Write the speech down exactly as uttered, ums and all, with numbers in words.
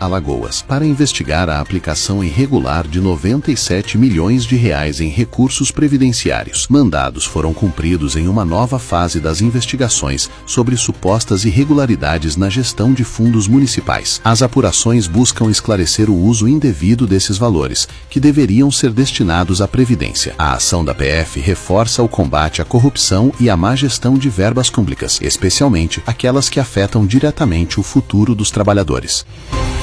Alagoas, para investigar a aplicação irregular de noventa e sete milhões de reais em recursos previdenciários. Mandados foram cumpridos em uma nova fase das investigações sobre supostas irregularidades na gestão de fundos municipais. As apurações buscam esclarecer o uso indevido desses valores, que deveriam ser destinados à Previdência. A ação da P F reforça o combate à corrupção e à má gestão de verbas públicas, especialmente aquelas que afetam diretamente o futuro dos trabalhadores.